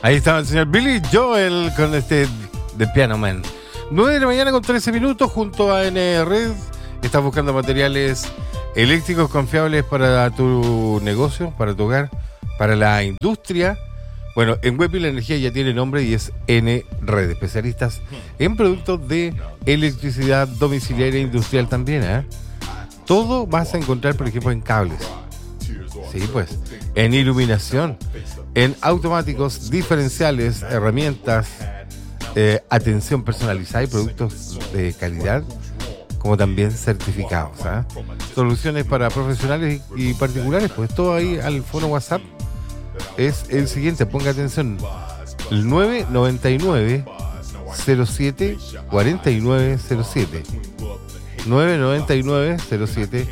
Ahí estaba el señor Billy Joel con The Piano Man. 9 de la mañana con 13 minutos junto a NRed. Estás buscando materiales eléctricos confiables para tu negocio, para tu hogar, para la industria. Bueno, en Webby la energía ya tiene nombre y es NRed, especialistas en productos de electricidad domiciliaria e industrial también, ¿eh? Todo vas a encontrar, por ejemplo, en cables. Sí, pues, en iluminación, en automáticos, diferenciales, herramientas, atención personalizada y productos de calidad, como también certificados, ¿eh? Soluciones para profesionales y particulares, pues todo ahí al fono WhatsApp es el siguiente, ponga atención, el 999 07 4907 999 07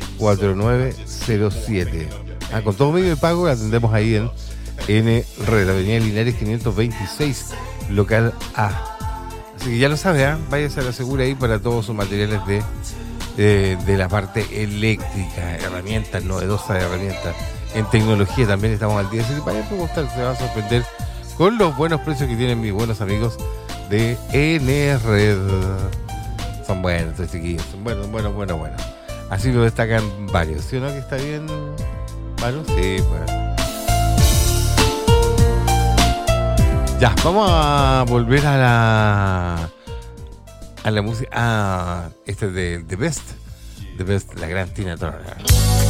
4907. Con todo medio de pago atendemos ahí en NRed, Avenida Linares 526, local A. Así que ya lo sabe, ¿eh? Váyase a la segura ahí para todos sus materiales de la parte eléctrica, herramientas novedosas, herramientas en tecnología. También estamos al día. Así que vaya a preguntar, se va a sorprender con los buenos precios que tienen mis buenos amigos de NRed. Son buenos estos chiquillos, son buenos. Así lo destacan varios. ¿Sí o no que está bien, Manu? Sí, pues. Ya, vamos a volver a la música. Este es de The Best, la gran Tina Turner.